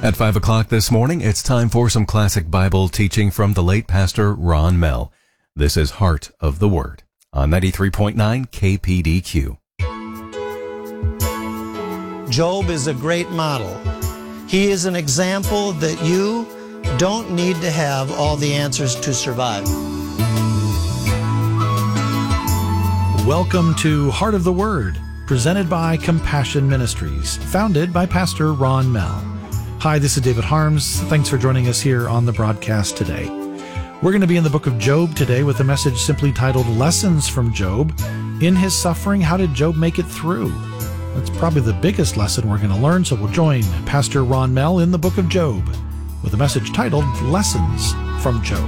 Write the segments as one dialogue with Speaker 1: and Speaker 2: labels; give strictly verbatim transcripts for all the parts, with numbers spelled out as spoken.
Speaker 1: At five o'clock this morning, it's time for some classic Bible teaching from the late Pastor Ron Mell. This is Heart of the Word on ninety-three point nine K P D Q.
Speaker 2: Job is a great model. He is an example that you don't need to have all the answers to survive.
Speaker 3: Welcome to Heart of the Word, presented by Compassion Ministries, founded by Pastor Ron Mell. Hi, this is David Harms. Thanks for joining us here on the broadcast today. We're going to be in the book of Job today with a message simply titled Lessons from Job. In his suffering, how did Job make it through? That's probably the biggest lesson we're going to learn, so we'll join Pastor Ron Mell in the book of Job with a message titled Lessons from Job.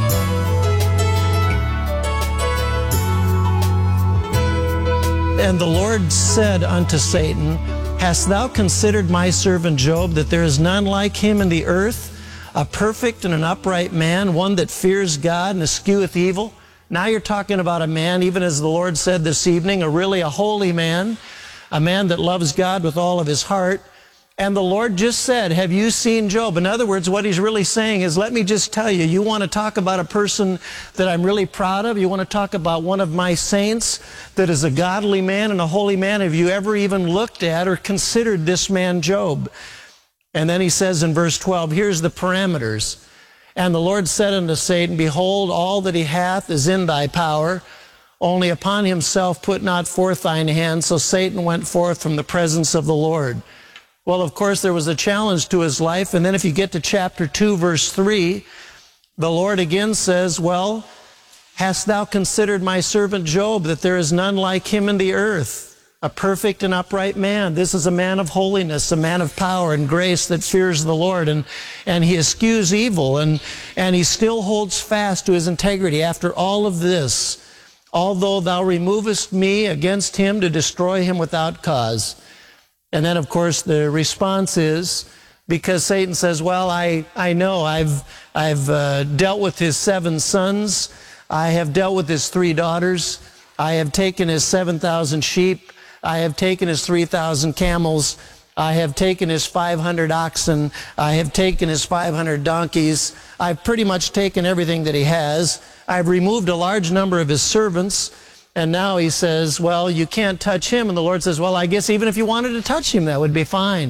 Speaker 2: And the Lord said unto Satan, Hast thou considered my servant Job, that there is none like him in the earth, a perfect and an upright man, one that fears God and escheweth evil? Now you're talking about a man, even as the Lord said this evening, a really a holy man, a man that loves God with all of his heart. And the Lord just said, have you seen Job? In other words, what he's really saying is, let me just tell you, you want to talk about a person that I'm really proud of? You want to talk about one of my saints that is a godly man and a holy man? Have you ever even looked at or considered this man Job? And then he says in verse twelve, here's the parameters. And the Lord said unto Satan, Behold, all that he hath is in thy power. Only upon himself put not forth thine hand. So Satan went forth from the presence of the Lord. Well, of course, there was a challenge to his life. And then if you get to chapter two, verse three, the Lord again says, Well, hast thou considered my servant Job, that there is none like him in the earth, a perfect and upright man? This is a man of holiness, a man of power and grace that fears the Lord. And, and he eschews evil, and, and he still holds fast to his integrity after all of this. Although thou removest me against him to destroy him without cause. And then, of course, the response is, because Satan says, well, I, I know, I've, I've uh, dealt with his seven sons, I have dealt with his three daughters, I have taken his seven thousand sheep, I have taken his three thousand camels, I have taken his five hundred oxen, I have taken his five hundred donkeys, I've pretty much taken everything that he has, I've removed a large number of his servants. And now he says, well, you can't touch him. And the Lord says, well, I guess even if you wanted to touch him, that would be fine.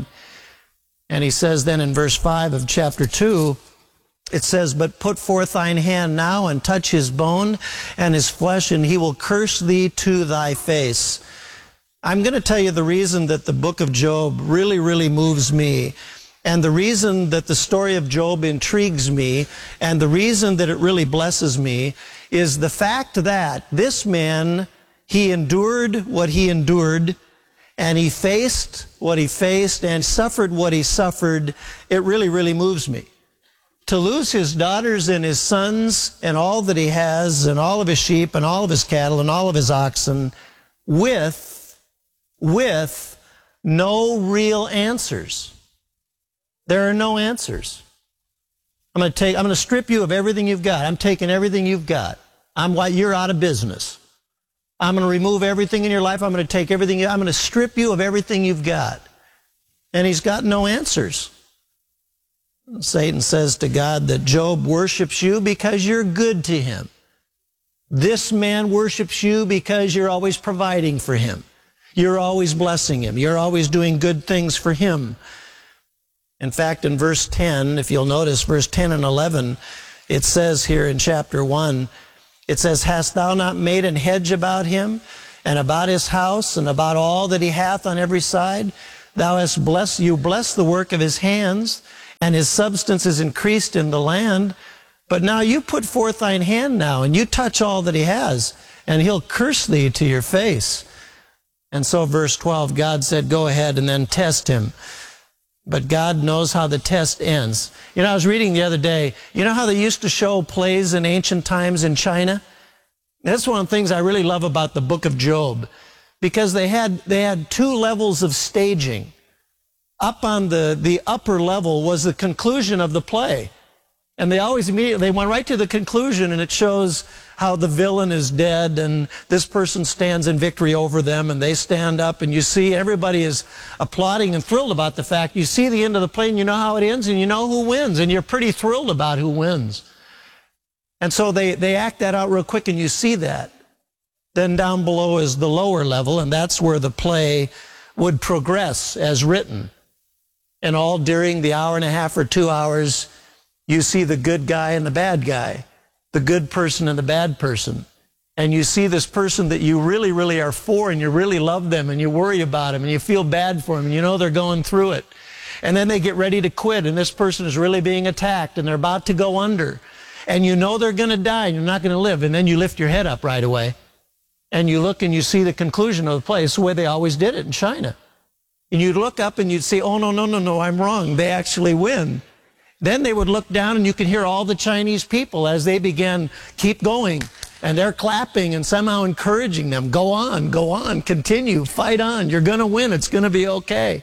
Speaker 2: And he says then in verse five of chapter two, it says, But put forth thine hand now and touch his bone and his flesh, and he will curse thee to thy face. I'm going to tell you the reason that the book of Job really, really moves me. And the reason that the story of Job intrigues me, and the reason that it really blesses me, is the fact that this man, he endured what he endured, and he faced what he faced, and suffered what he suffered. It really, really moves me. To lose his daughters and his sons, and all that he has, and all of his sheep, and all of his cattle, and all of his oxen, with, with no real answers. There are no answers. I'm going to take, I'm going to strip you of everything you've got. I'm taking everything you've got. I'm why you're out of business. I'm going to remove everything in your life. I'm going to take everything. I'm going to strip you of everything you've got. And he's got no answers. Satan says to God that Job worships you because you're good to him. This man worships you because you're always providing for him. You're always blessing him. You're always doing good things for him. In fact, in verse ten, if you'll notice, verse ten and eleven, it says here in chapter one, it says, Hast thou not made an hedge about him, and about his house, and about all that he hath on every side? Thou hast blessed, you bless the work of his hands, and his substance is increased in the land. But now you put forth thine hand now, and you touch all that he has, and he'll curse thee to your face. And so verse twelve, God said, Go ahead and then test him. But God knows how the test ends. You know, I was reading the other day, you know how they used to show plays in ancient times in China? That's one of the things I really love about the book of Job, because they had, they had two levels of staging. Up on the, the upper level was the conclusion of the play. And they always immediately, they went right to the conclusion, and it shows how the villain is dead and this person stands in victory over them, and they stand up, and you see everybody is applauding and thrilled about the fact. You see the end of the play, and you know how it ends, and you know who wins, and you're pretty thrilled about who wins. And so they, they act that out real quick, and you see that. Then down below is the lower level, and that's where the play would progress as written. And all during the hour and a half or two hours, you see the good guy and the bad guy, the good person and the bad person. And you see this person that you really, really are for, and you really love them, and you worry about them, and you feel bad for them, and you know they're going through it. And then they get ready to quit, and this person is really being attacked, and they're about to go under. And you know they're going to die, and you're not going to live. And then you lift your head up right away, and you look and you see the conclusion of the play. It's the way they always did it in China. And you'd look up and you'd say, oh, no, no, no, no, I'm wrong. They actually win. Then they would look down, and you could hear all the Chinese people as they began, keep going. And they're clapping and somehow encouraging them. Go on, go on, continue, fight on. You're going to win. It's going to be okay.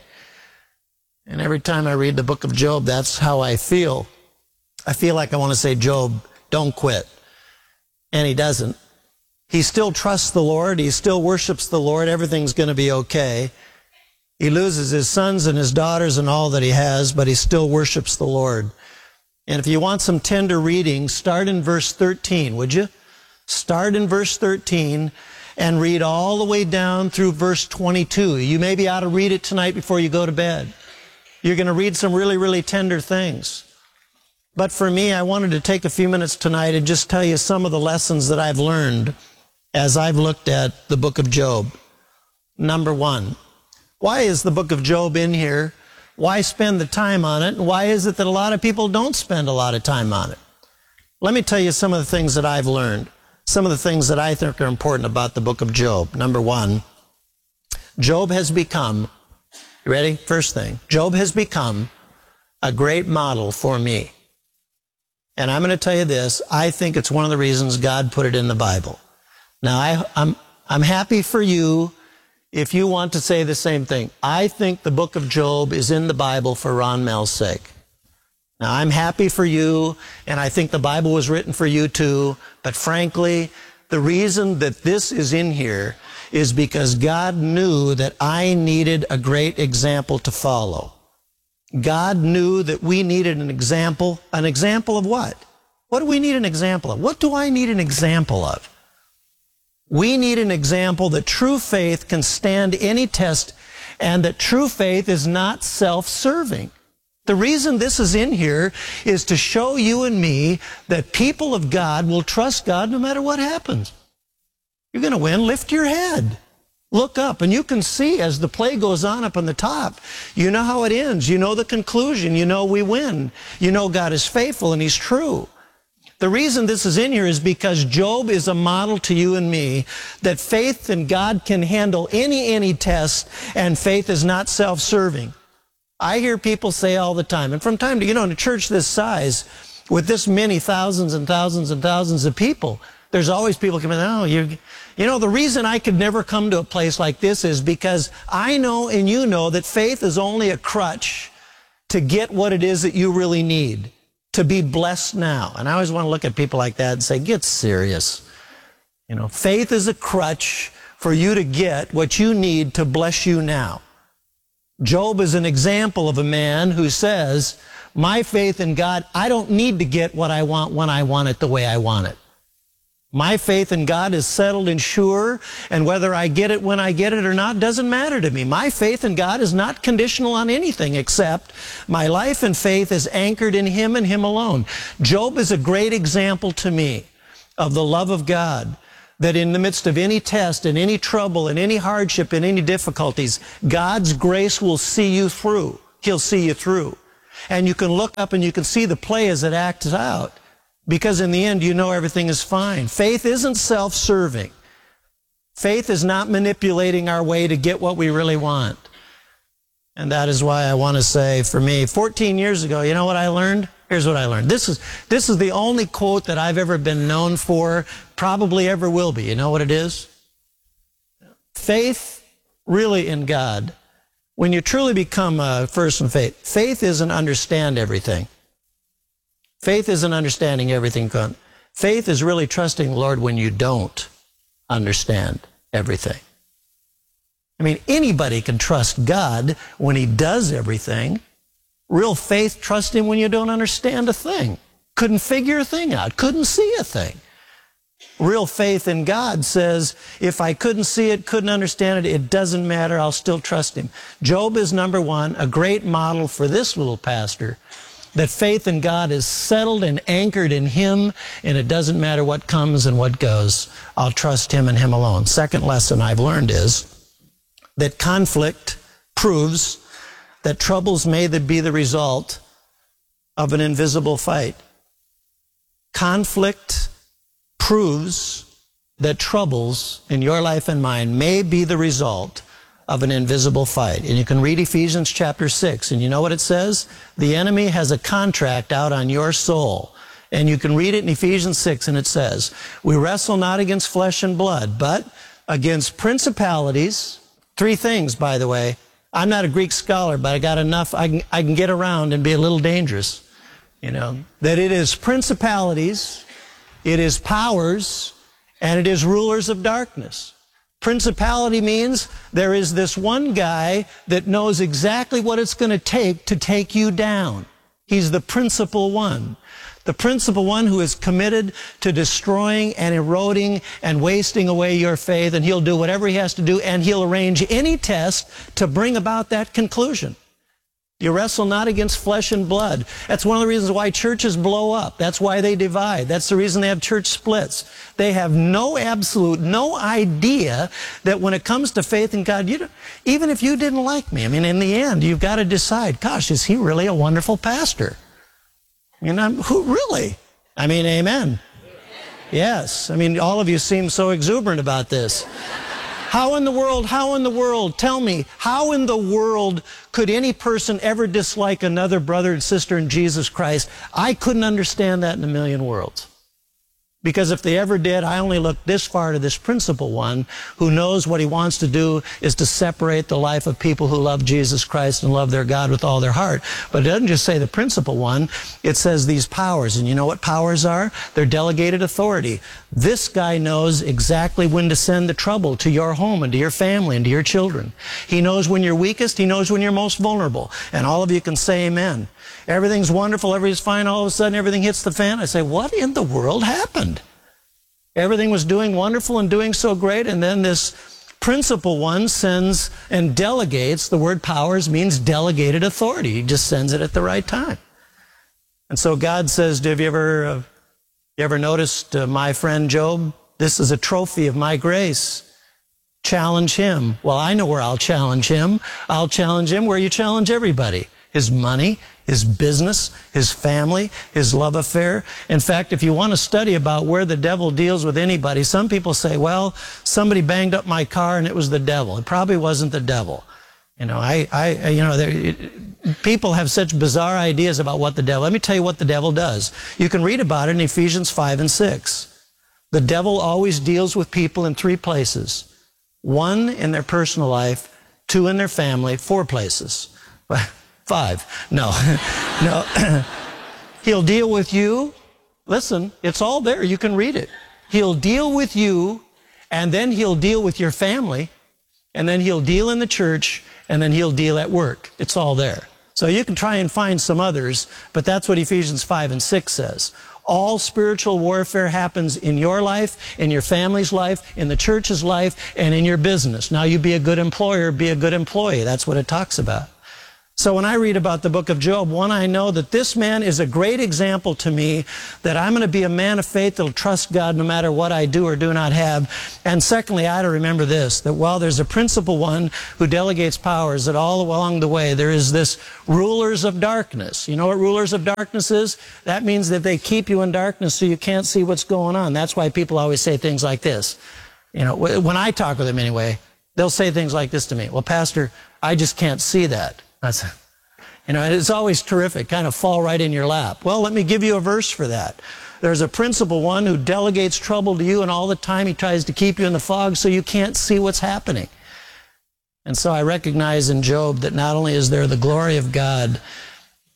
Speaker 2: And every time I read the book of Job, that's how I feel. I feel like I want to say, Job, don't quit. And he doesn't. He still trusts the Lord. He still worships the Lord. Everything's going to be okay. He loses his sons and his daughters and all that he has, but he still worships the Lord. And if you want some tender reading, start in verse thirteen, would you? Start in verse thirteen and read all the way down through verse twenty-two. You maybe ought to read it tonight before you go to bed. You're going to read some really, really tender things. But for me, I wanted to take a few minutes tonight and just tell you some of the lessons that I've learned as I've looked at the book of Job. Number one, why is the book of Job in here? Why spend the time on it? And why is it that a lot of people don't spend a lot of time on it? Let me tell you some of the things that I've learned, some of the things that I think are important about the book of Job. Number one, Job has become, you ready? First thing, Job has become a great model for me. And I'm going to tell you this, I think it's one of the reasons God put it in the Bible. Now, I, I'm, I'm happy for you if you want to say the same thing. I think the book of Job is in the Bible for Ron Mel's sake. Now, I'm happy for you, and I think the Bible was written for you too, but frankly, the reason that this is in here is because God knew that I needed a great example to follow. God knew that we needed an example. An example of what? What do we need an example of? What do I need an example of? We need an example that true faith can stand any test, and that true faith is not self-serving. The reason this is in here is to show you and me that people of God will trust God no matter what happens. You're going to win. Lift your head. Look up, and you can see as the play goes on up on the top, you know how it ends. You know the conclusion. You know we win. You know God is faithful and He's true. The reason this is in here is because Job is a model to you and me that faith in God can handle any, any test, and faith is not self-serving. I hear people say all the time, and from time to, you know, in a church this size, with this many thousands and thousands and thousands of people, there's always people coming, oh, you, you know, the reason I could never come to a place like this is because I know and you know that faith is only a crutch to get what it is that you really need, to be blessed now. And I always want to look at people like that and say, get serious. You know, faith is a crutch for you to get what you need to bless you now. Job is an example of a man who says, my faith in God, I don't need to get what I want when I want it the way I want it. My faith in God is settled and sure, and whether I get it when I get it or not doesn't matter to me. My faith in God is not conditional on anything except my life and faith is anchored in Him and Him alone. Job is a great example to me of the love of God, that in the midst of any test and any trouble and any hardship and any difficulties, God's grace will see you through. He'll see you through. And you can look up and you can see the play as it acts out. Because in the end, you know everything is fine. Faith isn't self-serving. Faith is not manipulating our way to get what we really want. And that is why I want to say, for me, fourteen years ago, you know what I learned? Here's what I learned. This is, this is the only quote that I've ever been known for, probably ever will be. You know what it is? Faith really in God, when you truly become a person of faith, faith isn't understand everything. Faith isn't understanding everything. Faith is really trusting the Lord when you don't understand everything. I mean, anybody can trust God when he does everything. Real faith, trust him when you don't understand a thing. Couldn't figure a thing out. Couldn't see a thing. Real faith in God says, if I couldn't see it, couldn't understand it, it doesn't matter. I'll still trust him. Job is number one, a great model for this little pastor, that faith in God is settled and anchored in him, and it doesn't matter what comes and what goes. I'll trust him and him alone. Second lesson I've learned is that conflict proves that troubles may be the result of an invisible fight. Conflict proves that troubles in your life and mine may be the result of an invisible fight. And you can read Ephesians chapter six, and you know what it says? The enemy has a contract out on your soul. And you can read it in Ephesians six, and it says, we wrestle not against flesh and blood, but against principalities. Three things, by the way. I'm not a Greek scholar, but I got enough, I can, I can get around and be a little dangerous. You know, that it is principalities, it is powers, and it is rulers of darkness. Principality means there is this one guy that knows exactly what it's going to take to take you down. He's the principal one. The principal one who is committed to destroying and eroding and wasting away your faith, and he'll do whatever he has to do, and he'll arrange any test to bring about that conclusion. You wrestle not against flesh and blood. That's one of the reasons why churches blow up. That's why they divide. That's the reason they have church splits. They have no absolute, no idea that when it comes to faith in God, you don't, even if you didn't like me, I mean, in the end, you've got to decide, gosh, is he really a wonderful pastor? I mean, I'm, who really? I mean, amen. Yes. I mean, all of you seem so exuberant about this. How in the world, how in the world, tell me, how in the world could any person ever dislike another brother and sister in Jesus Christ? I couldn't understand that in a million worlds. Because if they ever did, I only look this far to this principal one who knows what he wants to do is to separate the life of people who love Jesus Christ and love their God with all their heart. But it doesn't just say the principal one, it says these powers. And you know what powers are? They're delegated authority. This guy knows exactly when to send the trouble to your home and to your family and to your children. He knows when you're weakest, he knows when you're most vulnerable. And all of you can say amen. Everything's wonderful, everything's fine, all of a sudden everything hits the fan. I say, what in the world happened? Everything was doing wonderful and doing so great, and then this principal one sends and delegates. The word powers means delegated authority. He just sends it at the right time. And so God says, have you ever, uh, you ever noticed uh, my friend Job? This is a trophy of my grace. Challenge him. Well, I know where I'll challenge him. I'll challenge him where you challenge everybody. His money, his business, his family, his love affair. In fact, if you want to study about where the devil deals with anybody, some people say, well, somebody banged up my car and it was the devil. It probably wasn't the devil. You know, I, I, you know, there, it, people have such bizarre ideas about what the devil, let me tell you what the devil does. You can read about it in Ephesians five and six. The devil always deals with people in three places. One, in their personal life. Two, in their family. Four places. Five. No. No. He'll deal with you. Listen, it's all there. You can read it. He'll deal with you, and then he'll deal with your family, and then he'll deal in the church, and then he'll deal at work. It's all there. So you can try and find some others, but that's what Ephesians five and six says. All spiritual warfare happens in your life, in your family's life, in the church's life, and in your business. Now, you be a good employer, be a good employee. That's what it talks about. So when I read about the book of Job, one, I know that this man is a great example to me that I'm going to be a man of faith that will trust God no matter what I do or do not have. And secondly, I ought to remember this, that while there's a principal one who delegates powers, that all along the way there is this rulers of darkness. You know what rulers of darkness is? That means that they keep you in darkness so you can't see what's going on. That's why people always say things like this. You know, when I talk with them anyway, they'll say things like this to me. Well, Pastor, I just can't see that. That's, you know, it's always terrific, kind of fall right in your lap. Well, let me give you a verse for that. There's a principal one who delegates trouble to you, and all the time he tries to keep you in the fog so you can't see what's happening. And so I recognize in Job that not only is there the glory of God,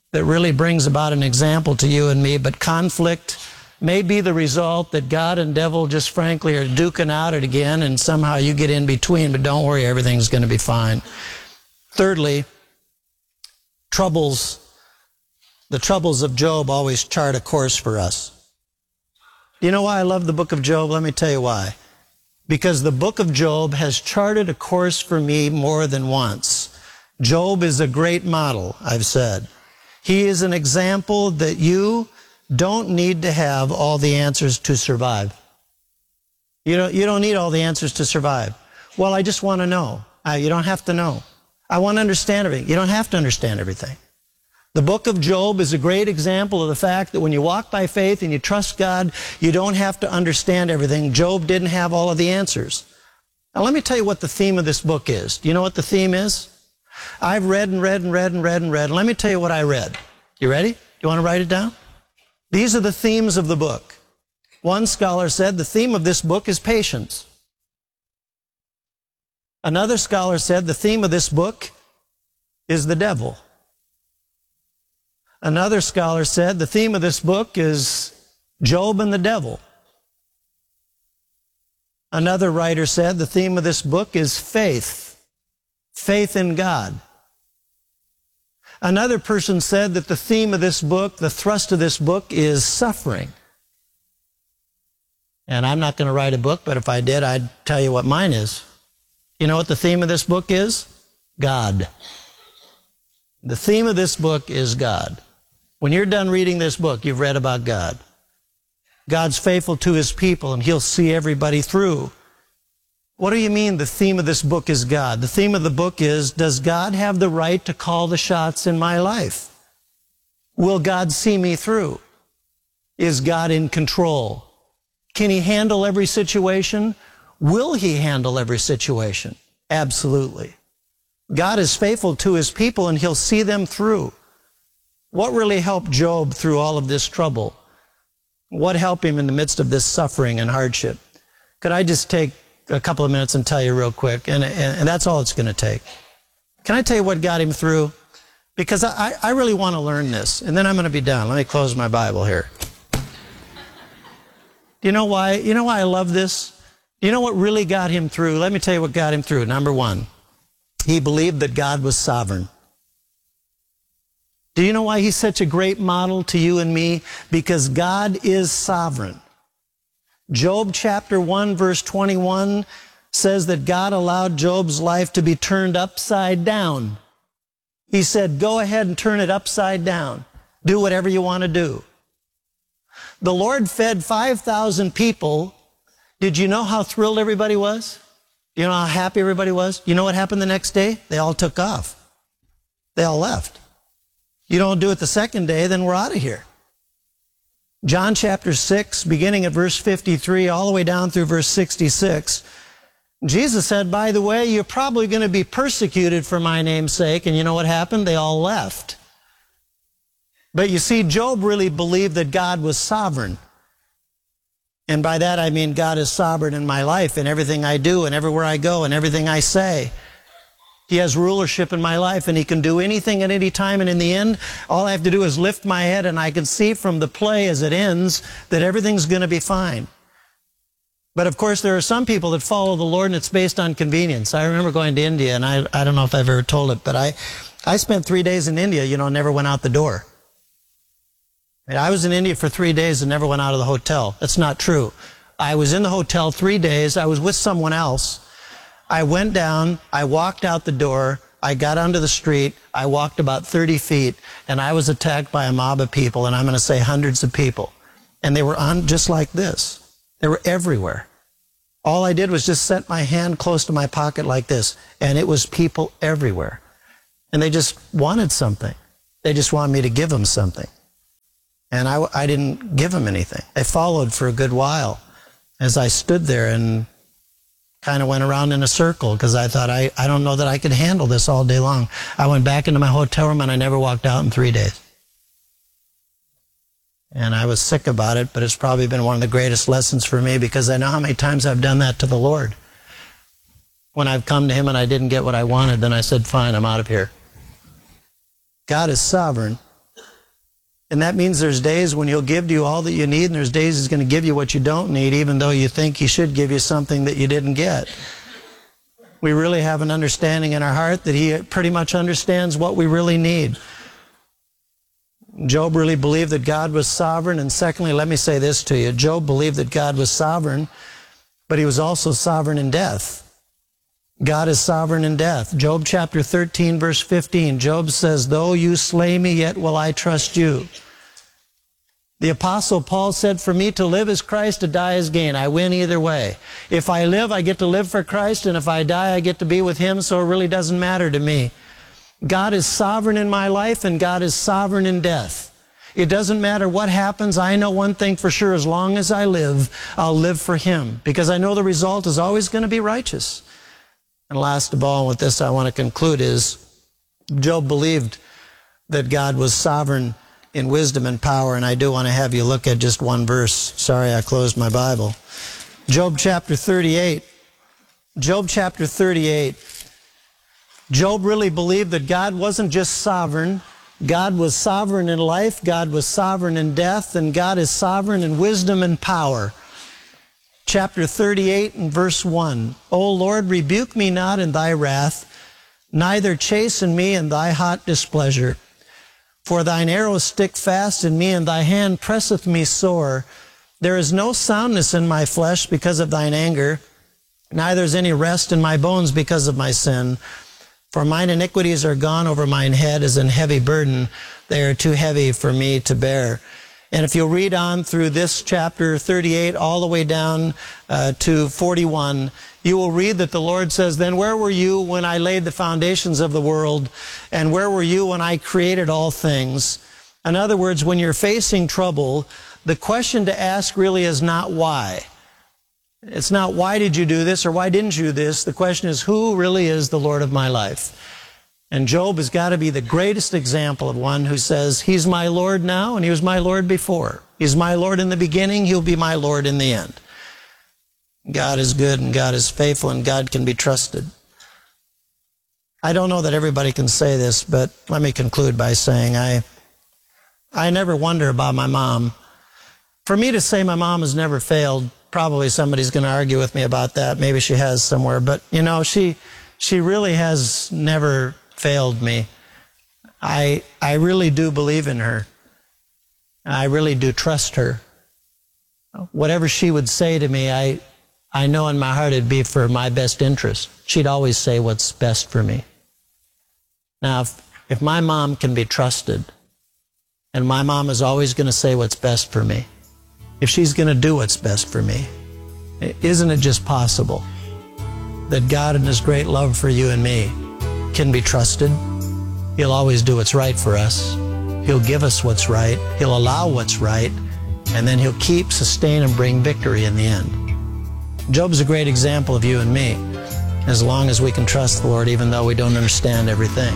Speaker 2: that really brings about an example to you and me, but conflict may be the result that God and devil just frankly are duking out it again, and somehow you get in between, but don't worry, everything's going to be fine. Thirdly, troubles, the troubles of Job always chart a course for us. Do you know why I love the book of Job? Let me tell you why. Because the book of Job has charted a course for me more than once. Job is a great model, I've said. He is an example that you don't need to have all the answers to survive. You don't, you don't need all the answers to survive. Well, I just want to know. Uh, you don't have to know. I want to understand everything. You don't have to understand everything. The book of Job is a great example of the fact that when you walk by faith and you trust God, you don't have to understand everything. Job didn't have all of the answers. Now let me tell you what the theme of this book is. Do you know what the theme is? I've read and read and read and read and read. And let me tell you what I read. You ready? You want to write it down? These are the themes of the book. One scholar said the theme of this book is patience. Another scholar said the theme of this book is the devil. Another scholar said the theme of this book is Job and the devil. Another writer said the theme of this book is faith, faith in God. Another person said that the theme of this book, the thrust of this book, is suffering. And I'm not going to write a book, but if I did, I'd tell you what mine is. You know what the theme of this book is? God. The theme of this book is God. When you're done reading this book, you've read about God. God's faithful to his people, and he'll see everybody through. What do you mean the theme of this book is God? The theme of the book is, does God have the right to call the shots in my life? Will God see me through? Is God in control? Can he handle every situation? Will he handle every situation? Absolutely. God is faithful to his people, and he'll see them through. What really helped Job through all of this trouble? What helped him in the midst of this suffering and hardship? Could I just take a couple of minutes and tell you real quick? And, and, and that's all it's going to take. Can I tell you what got him through? Because I, I really want to learn this, and then I'm going to be done. Let me close my Bible here. Do you know why? You know why I love this? You know what really got him through? Let me tell you what got him through. Number one, he believed that God was sovereign. Do you know why he's such a great model to you and me? Because God is sovereign. Job chapter one, verse twenty-one says that God allowed Job's life to be turned upside down. He said, go ahead and turn it upside down. Do whatever you want to do. The Lord fed five thousand people. Did you know how thrilled everybody was? You know how happy everybody was? You know what happened the next day? They all took off. They all left. You don't do it the second day, then we're out of here. John chapter six, beginning at verse fifty-three, all the way down through verse sixty-six, Jesus said, by the way, you're probably going to be persecuted for my name's sake. And you know what happened? They all left. But you see, Job really believed that God was sovereign. And by that I mean God is sovereign in my life, in everything I do, and everywhere I go, and everything I say. He has rulership in my life, and he can do anything at any time. And in the end, all I have to do is lift my head, and I can see from the play as it ends that everything's going to be fine. But of course, there are some people that follow the Lord, and it's based on convenience. I remember going to India, and I, I don't know if I've ever told it, but I, I spent three days in India, you know, never went out the door. I was in India for three days and never went out of the hotel. That's not true. I was in the hotel three days. I was with someone else. I went down, I walked out the door, I got onto the street, I walked about thirty feet, and I was attacked by a mob of people, and I'm going to say hundreds of people. And they were on just like this. They were everywhere. All I did was just set my hand close to my pocket like this, and it was people everywhere. And they just wanted something. They just wanted me to give them something. And I, I didn't give them anything. They followed for a good while as I stood there and kind of went around in a circle because I thought, I, I don't know that I could handle this all day long. I went back into my hotel room and I never walked out in three days. And I was sick about it, but it's probably been one of the greatest lessons for me because I know how many times I've done that to the Lord. When I've come to him and I didn't get what I wanted, then I said, fine, I'm out of here. God is sovereign. And that means there's days when He'll give you all that you need, and there's days He's going to give you what you don't need, even though you think He should give you something that you didn't get. We really have an understanding in our heart that He pretty much understands what we really need. Job really believed that God was sovereign. And secondly, let me say this to you. Job believed that God was sovereign, but he was also sovereign in death. God is sovereign in death. Job chapter thirteen, verse fifteen. Job says, though you slay me, yet will I trust you. The Apostle Paul said, for me to live is Christ, to die is gain. I win either way. If I live, I get to live for Christ, and if I die, I get to be with Him, so it really doesn't matter to me. God is sovereign in my life, and God is sovereign in death. It doesn't matter what happens. I know one thing for sure. As long as I live, I'll live for Him, because I know the result is always going to be righteous. And last of all, with this I want to conclude, is Job believed that God was sovereign in wisdom and power, and I do want to have you look at just one verse. Sorry, I closed my Bible. Job chapter thirty-eight. Job chapter thirty-eight. Job really believed that God wasn't just sovereign. God was sovereign in life, God was sovereign in death, and God is sovereign in wisdom and power. Chapter thirty-eight and verse one. O Lord, rebuke me not in thy wrath, neither chasten me in thy hot displeasure. For thine arrows stick fast in me, and thy hand presseth me sore. There is no soundness in my flesh because of thine anger, neither is any rest in my bones because of my sin. For mine iniquities are gone over mine head as an heavy burden. They are too heavy for me to bear. And if you'll read on through this chapter thirty-eight all the way down uh, to forty-one, you will read that the Lord says, then where were you when I laid the foundations of the world? And where were you when I created all things? In other words, when you're facing trouble, the question to ask really is not why. It's not why did you do this or why didn't you do this. The question is, who really is the Lord of my life? And Job has got to be the greatest example of one who says, He's my Lord now and He was my Lord before. He's my Lord in the beginning, He'll be my Lord in the end. God is good and God is faithful and God can be trusted. I don't know that everybody can say this, but let me conclude by saying I, I never wonder about my mom. For me to say my mom has never failed, probably somebody's going to argue with me about that. Maybe she has somewhere. But, you know, she she really has never failed me. I I really do believe in her. I really do trust her. Whatever she would say to me, I I know in my heart it'd be for my best interest. She'd always say what's best for me. Now, if, if my mom can be trusted, and my mom is always going to say what's best for me, if she's going to do what's best for me, isn't it just possible that God in His great love for you and me can be trusted? He'll always do what's right for us. He'll give us what's right. He'll allow what's right. And then He'll keep, sustain, and bring victory in the end. Job's a great example of you and me, as long as we can trust the Lord, even though we don't understand everything.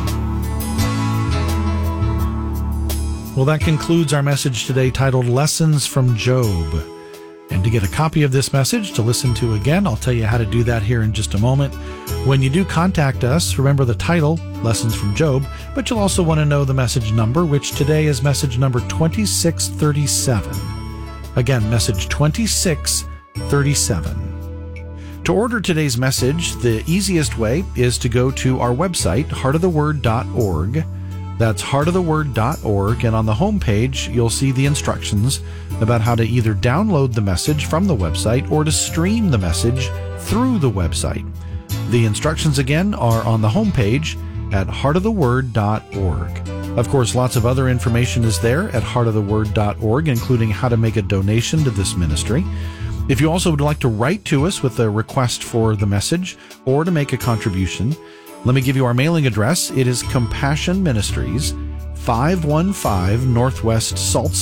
Speaker 3: Well, that concludes our message today titled Lessons from Job. And to get a copy of this message to listen to again, I'll tell you how to do that here in just a moment. When you do contact us, remember the title, Lessons from Job, but you'll also want to know the message number, which today is message number twenty-six thirty-seven. Again, message twenty-six thirty-seven. To order today's message, the easiest way is to go to our website, heart of the word dot org. That's heart of the word dot org, and on the home page, you'll see the instructions about how to either download the message from the website or to stream the message through the website. The instructions again are on the home page at heart of the word dot org. Of course, lots of other information is there at heart of the word dot org, including how to make a donation to this ministry. If you also would like to write to us with a request for the message or to make a contribution, let me give you our mailing address. It is Compassion Ministries, five one five Northwest Salt